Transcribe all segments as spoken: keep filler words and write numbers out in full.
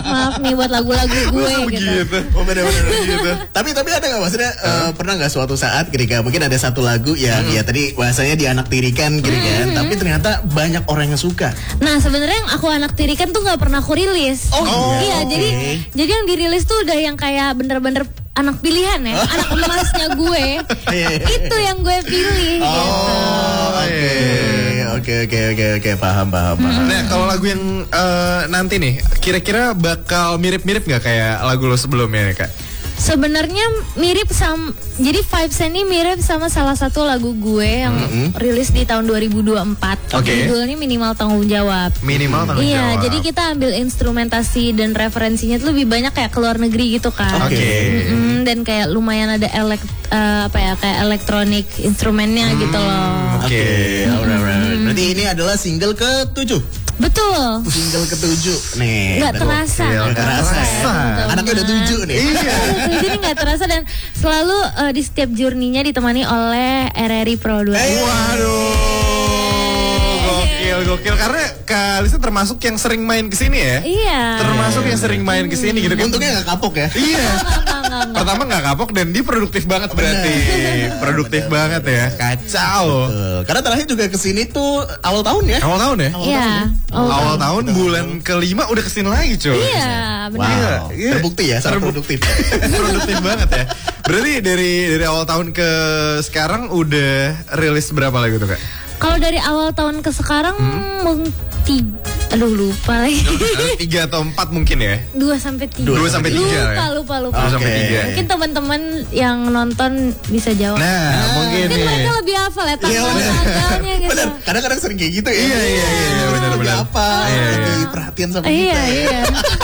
maaf maaf nih buat lagu-lagu gue gitu. Begitu. Oh benar-benar gitu. Tapi tapi ada nggak maksudnya uh, pernah nggak suatu saat ketika mungkin ada satu lagu yang hmm. ya tadi bahasanya dianaktirikan gitu kan, hmm. tapi ternyata banyak orang yang suka. Nah sebenarnya yang aku anaktirikan tuh nggak pernah aku rilis. Oh, oh iya. Okay. Jadi jadi yang dirilis tuh udah yang kayak bener-bener anak pilihan ya, anak emasnya gue. Itu yang gue pilih. Oh, gitu. Oke, oke, oke, oke, oke, paham, paham, paham. Nah, kalau lagu yang uh, nanti nih, kira-kira bakal mirip-mirip nggak kayak lagu lo sebelumnya nih, Kak? Sebenarnya mirip sama, jadi vibes-nya ini mirip sama salah satu lagu gue yang mm-hmm. rilis di tahun dua ribu dua puluh empat. Okay. Judulnya Minimal Tanggung Jawab. Minimal Tanggung iya, Jawab. Iya, jadi kita ambil instrumentasi dan referensinya itu lebih banyak kayak ke luar negeri gitu kan. Oke. Okay. Mm-hmm, dan kayak lumayan ada elek, uh, apa ya, kayak elektronik instrumennya hmm, gitu loh. Oke, okay. mm-hmm. alright. Berarti ini adalah single ketujuh. Betul. Single ketujuh nih. Gak terasa. Gak terasa. Ya. Anaknya udah tujuh nih. Iya. Jadi gak terasa dan selalu uh, di setiap journey-nya ditemani oleh R R I Pro dua. Hey. Waduh. Gokil, gokil. Karena Kak Lisa termasuk yang sering main kesini ya. Iya. Termasuk yang sering main kesini gitu kan. Untungnya gak kapok ya. Iya. Pertama gak kapok dan dia produktif banget berarti. Produktif bener, banget bener. Ya. Kacau. Betul. Karena terakhir juga kesini tuh awal tahun ya. Awal tahun ya? Iya. Awal, awal tahun betul, bulan betul. kelima udah kesini lagi cuy. Iya, benar. Wow. Iya. Terbukti ya, sangat produktif. Produktif banget ya. Berarti dari dari awal tahun ke sekarang udah rilis berapa lagu tuh, Kak? Kalau dari awal tahun ke sekarang hmm? mungkin aduh lupa lagi. Tiga atau empat mungkin ya? Dua sampai tiga. Dua sampai tiga. Lupa, lupa, lupa. Dua sampai tiga. Mungkin teman-teman yang nonton bisa jawab. Nah, nah mungkin mungkin mereka lebih hafal ya tanggal-tanggalnya gitu. Benar. Kadang-kadang sering kayak gitu ya. Iya, iya, iya, benar-benar. Apa? Lebih perhatian sama kita. Iya, iya.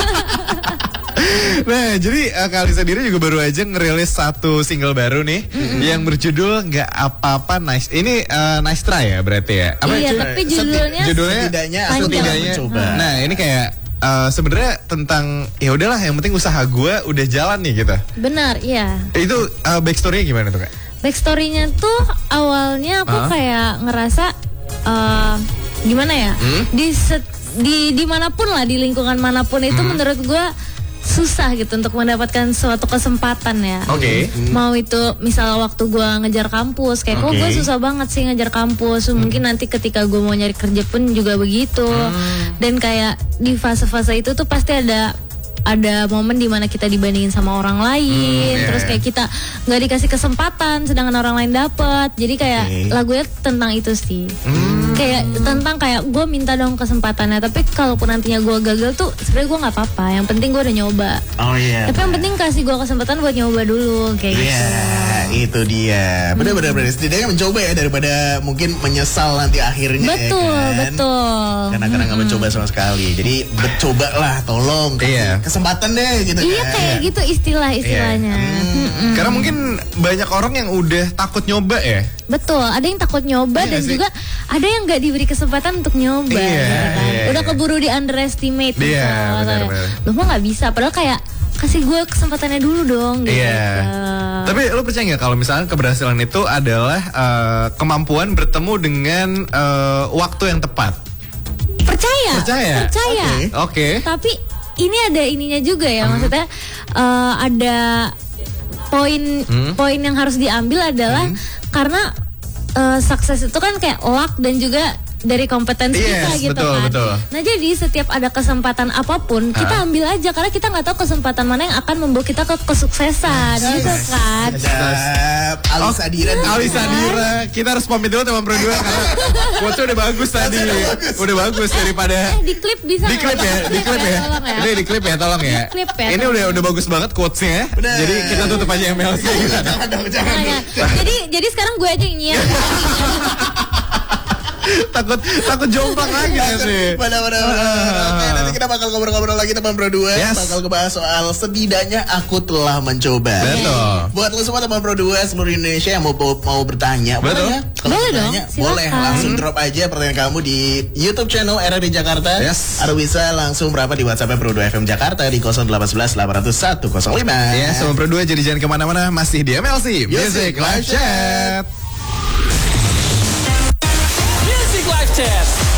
Nah, jadi uh, Kak Lisa sendiri juga baru aja ngerilis satu single baru nih mm-hmm. yang berjudul Nggak Apa-apa Nice. Ini uh, Nice Try ya berarti ya? Apa iya, itu? Tapi judulnya judulnya setidaknya aku telah mencoba. Nah, ini kayak uh, sebenarnya tentang ya udahlah yang penting usaha gue udah jalan nih gitu. Benar, iya. Itu uh, backstory-nya gimana tuh, Kak? Backstory-nya tuh awalnya aku huh? kayak ngerasa uh, gimana ya? Hmm? Di set, di dimanapun lah, di lingkungan manapun itu hmm. menurut gue susah gitu untuk mendapatkan suatu kesempatan ya. Oke. Okay. Mau itu misalnya waktu gue ngejar kampus, kayak kok okay. gue susah banget sih ngejar kampus. Hmm. Mungkin nanti ketika gue mau nyari kerja pun juga begitu. Hmm. Dan kayak di fase-fase itu tuh pasti ada ada momen dimana kita dibandingin sama orang lain, hmm, yeah. terus kayak kita nggak dikasih kesempatan, sedangkan orang lain dapet. Jadi kayak okay. lagunya tentang itu sih, hmm. kayak tentang kayak gue minta dong kesempatannya. Tapi kalaupun nantinya gue gagal tuh, sebenarnya gue nggak apa-apa. Yang penting gue udah nyoba. Oh iya. Yeah, tapi yang penting kasih gue kesempatan buat nyoba dulu, kayak yeah, gitu. Iya, itu dia. Benar-benar hmm. setidaknya mencoba ya daripada mungkin menyesal nanti akhirnya. Betul, ya kan? betul. Karena karena nggak hmm. mencoba sama sekali. Jadi mencoba lah, tolong. Iya. Kesempatan deh gitu. Iya kan? Kayak gitu istilah-istilahnya. Iya. Hmm. Karena mungkin banyak orang yang udah takut nyoba ya. Betul, ada yang takut nyoba iya dan sih? Juga ada yang nggak diberi kesempatan untuk nyoba. Iya, gitu kan? iya, Udah iya. keburu di underestimate. Iya, benar-benar. Lu mah nggak bisa, padahal kayak kasih gue kesempatannya dulu dong. Gitu. Iya. Tapi lu percaya nggak kalau misalnya keberhasilan itu adalah uh, kemampuan bertemu dengan uh, waktu yang tepat? Percaya. Percaya. Percaya. Oke. Okay. Okay. Tapi ini ada ininya juga ya, hmm. maksudnya uh, ada poin hmm. poin yang harus diambil adalah hmm. karena uh, sukses itu kan kayak luck dan juga dari kompetensi yes, kita gitu betul, kan. Betul. Nah jadi setiap ada kesempatan apapun ha? Kita ambil aja karena kita nggak tahu kesempatan mana yang akan membawa kita ke kesuksesan yes. gitu kan. Ali Sadira, oh, Ali Sadira. Kita harus pamit dulu teman berdua karena quotes-nya udah bagus tadi. Udah bagus daripada. Eh, di klip bisa. Di klip ya, di klip ya. Ini di klip ya, tolong ya. Ini udah udah bagus banget quotes-nya. Jadi kita tutup aja M L C. Jadi jadi sekarang gue aja yang nyiap. takut takut jomplang lagi sih. Benar-benar. Oke, nanti kita bakal ngobrol-ngobrol lagi teman berdua. Yes. Bakal ngebahas soal setidaknya aku telah mencoba. Betul. Buat lu semua teman berdua seluruh Indonesia yang mau mau bertanya, betul. Boleh ya? Kalau boleh bertanya, dong. boleh langsung drop aja pertanyaan kamu di YouTube channel R R I Jakarta. Yes. Atau bisa langsung berapa di WhatsApp Pro dua F M Jakarta di nol delapan satu satu delapan nol satu nol lima. Ya, sama Pro dua jadi jangan kemana-mana, masih di M L C Music Live Chat. Music Live Chat.